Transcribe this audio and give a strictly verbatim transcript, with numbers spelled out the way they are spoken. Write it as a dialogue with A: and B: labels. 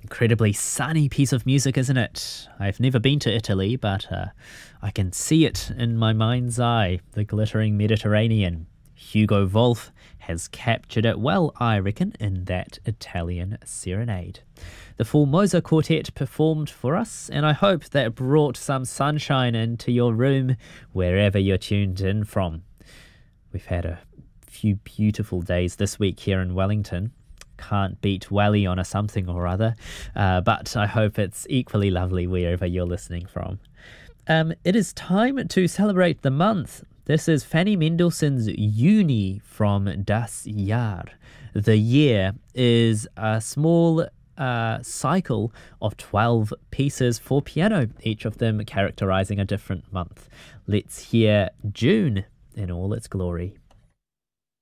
A: Incredibly sunny piece of music, isn't it? I've never been to Italy, but uh, I can see it in my mind's eye, the glittering Mediterranean. Hugo Wolf has captured it well, I reckon, in that Italian serenade. The Formosa Quartet performed for us, and I hope that brought some sunshine into your room wherever you're tuned in from. We've had a few beautiful days this week here in Wellington. Can't beat Welly on a something or other, uh, but I hope it's equally lovely wherever you're listening from. Um, it is time to celebrate the month. This is Fanny Mendelssohn's Juni from Das Jahr. The year is a small uh, cycle of twelve pieces for piano, each of them characterizing a different month. Let's hear June in all its glory.